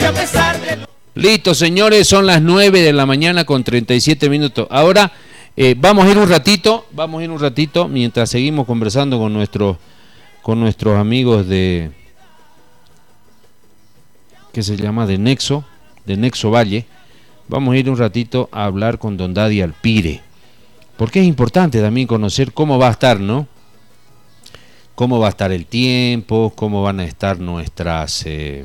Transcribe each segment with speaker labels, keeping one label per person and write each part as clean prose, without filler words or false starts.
Speaker 1: a pesar de...
Speaker 2: Listo, señores, son las 9 de la mañana con 37 minutos. Ahora vamos a ir un ratito mientras seguimos conversando con nuestros amigos de... ¿Qué se llama? De Nexo Valle. Vamos a ir un ratito a hablar con don Daddy Alpire. Porque es importante también conocer cómo va a estar, ¿no? Cómo va a estar el tiempo, cómo van a estar nuestras...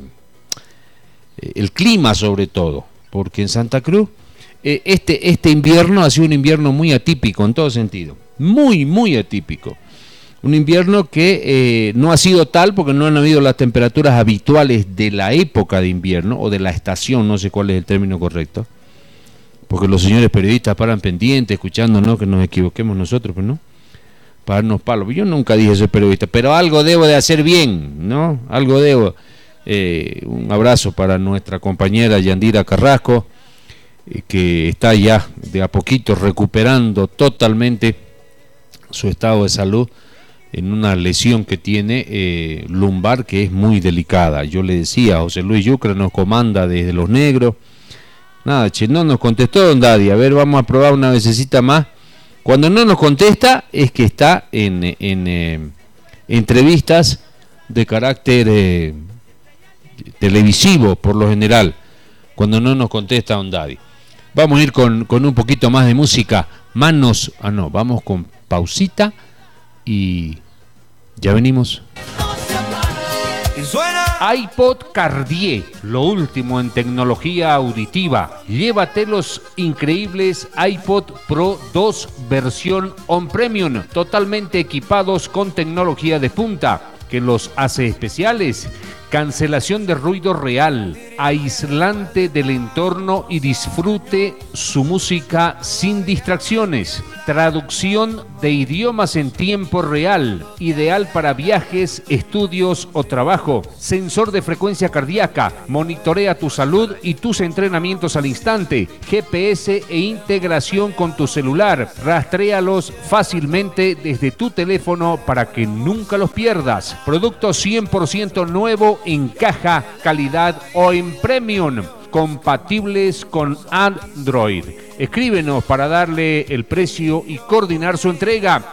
Speaker 2: el clima sobre todo, porque en Santa Cruz este invierno ha sido un invierno muy atípico en todo sentido, muy atípico. Un invierno que no ha sido tal porque no han habido las temperaturas habituales de la época de invierno o de la estación, no sé cuál es el término correcto, porque los señores periodistas paran pendientes, escuchándonos que nos equivoquemos nosotros, pues no, para darnos palos. Yo nunca dije soy periodista, pero algo debo de hacer bien, ¿no? Algo debo. Un abrazo para nuestra compañera Yandira Carrasco, que está ya de a poquito recuperando totalmente su estado de salud en una lesión que tiene lumbar, que es muy delicada. Yo le decía, José Luis Yucra nos comanda desde Los Negros. Nada, no nos contestó don Daddy. A ver, vamos a probar una vecesita más. Cuando no nos contesta es que está en entrevistas de carácter televisivo, por lo general, cuando no nos contesta don Daddy. Vamos a ir con un poquito más de música. Vamos con pausita y ya venimos. iPod Cartier, lo último en tecnología auditiva. Llévate los increíbles iPod Pro 2 versión On Premium, totalmente equipados con tecnología de punta que los hace especiales. Cancelación de ruido real, aislante del entorno y disfrute su música sin distracciones. Traducción de idiomas en tiempo real, ideal para viajes, estudios o trabajo. Sensor de frecuencia cardíaca, monitorea tu salud y tus entrenamientos al instante. GPS e integración con tu celular. Rastréalos fácilmente desde tu teléfono para que nunca los pierdas. Producto 100% nuevo en caja, calidad o en premium, compatibles con Android. Escríbenos para darle el precio y coordinar su entrega.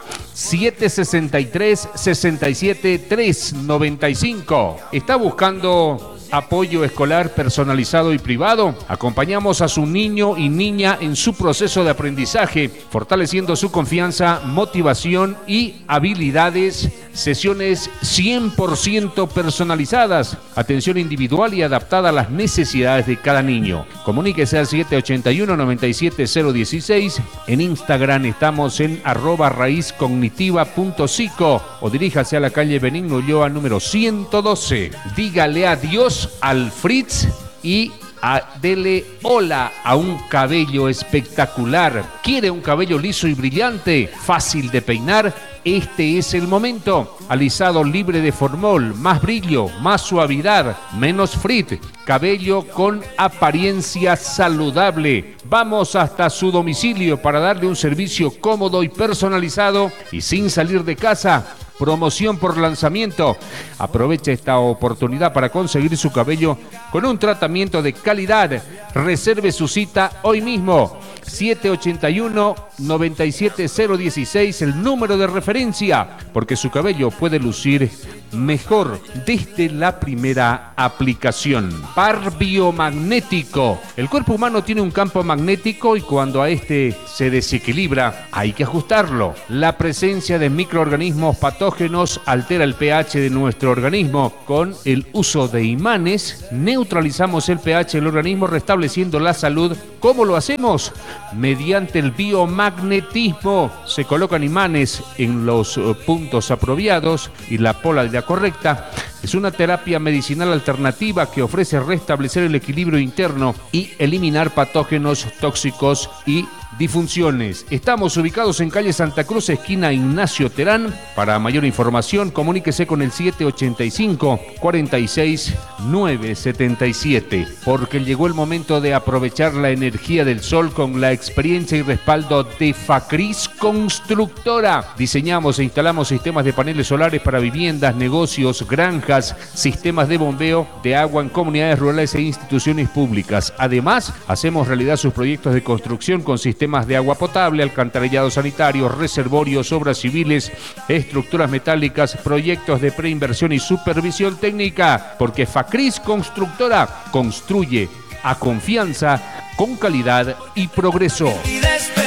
Speaker 2: 763-67-395. ¿Está buscando apoyo escolar personalizado y privado? Acompañamos a su niño y niña en su proceso de aprendizaje, fortaleciendo su confianza, motivación y habilidades. Sesiones 100% personalizadas, atención individual y adaptada a las necesidades de cada niño. Comuníquese al 781-97016. En Instagram estamos en @raizcognitiva.psico o diríjase a la calle Benigno Ulloa número 112. Dígale adiós al Fritz y dele hola a un cabello espectacular. ¿Quiere un cabello liso y brillante, fácil de peinar? Este es el momento. Alisado libre de formol, más brillo, más suavidad, menos frizz. Cabello con apariencia saludable. Vamos hasta su domicilio para darle un servicio cómodo y personalizado y sin salir de casa. Promoción por lanzamiento. Aprovecha esta oportunidad para conseguir su cabello con un tratamiento de calidad. Reserve su cita hoy mismo. 781-97016, el número de referencia, porque su cabello puede lucir mejor desde la primera aplicación. Par biomagnético. El cuerpo humano tiene un campo magnético y cuando a este se desequilibra hay que ajustarlo. La presencia de microorganismos patógenos altera el pH de nuestro organismo. Con el uso de imanes neutralizamos el pH del organismo restableciendo la salud. ¿Cómo lo hacemos? Mediante el biomagnetismo. Se colocan imanes en los puntos apropiados y la polaridad correcta. Es una terapia medicinal alternativa que ofrece restablecer el equilibrio interno y eliminar patógenos tóxicos y disfunciones. Estamos ubicados en calle Santa Cruz, esquina Ignacio Terán. Para mayor información, comuníquese con el 785-46-977, porque llegó el momento de aprovechar la energía del sol con la experiencia y respaldo de Facris Constructora. Diseñamos e instalamos sistemas de paneles solares para viviendas, negocios, granjas, hidráulicas, sistemas de bombeo de agua en comunidades rurales e instituciones públicas. Además, hacemos realidad sus proyectos de construcción con sistemas de agua potable, alcantarillado sanitario, reservorios, obras civiles, estructuras metálicas, proyectos de preinversión y supervisión técnica, porque Facris Constructora construye a confianza, con calidad y progreso.